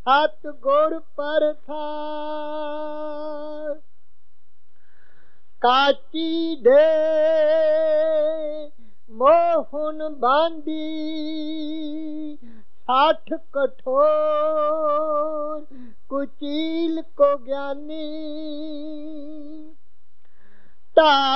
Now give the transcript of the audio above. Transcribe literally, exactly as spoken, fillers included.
हाथ गोड़ पर थार काची दे मोहन बांधी साठ कठोर कुचील को ज्ञानी ता